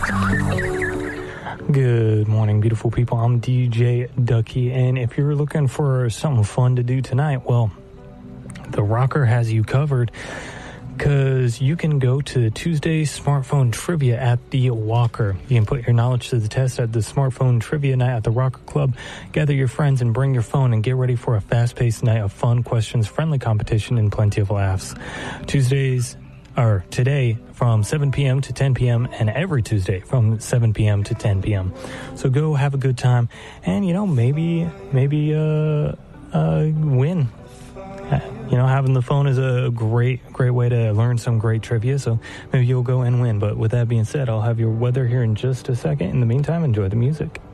Good morning, beautiful people. I'm DJ Ducky, and if you're looking for something fun to do tonight, well, The Rocker has you covered, because you can go to Tuesday's Smartphone Trivia at the Walker. You can put your knowledge to the test at the Smartphone Trivia Night at the Rocker Club. Gather your friends and bring your phone and get ready for a fast-paced night of fun questions, friendly competition, and plenty of laughs. Today from 7 p.m. to 10 p.m. and every Tuesday from 7 p.m. to 10 p.m. So go have a good time and, maybe win. Having the phone is a great way to learn some great trivia, so maybe you'll go and win. But with that being said, I'll have your weather here in just a second. In the meantime, enjoy the music.